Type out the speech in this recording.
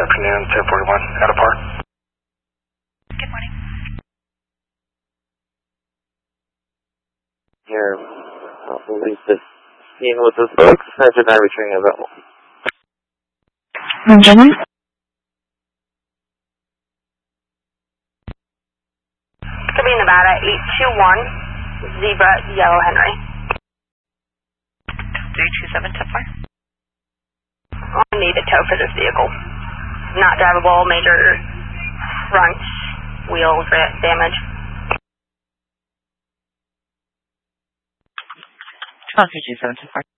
afternoon, 1041, out of park. Good morning. Here, police is seen with the folks. Sergeant, I returning available. Gentlemen? Could be Nevada 821, Zebra, Yellow Henry. 327, 10-4. I need a tow for this vehicle. Not drivable, major front wheel damage. 327, 10-4.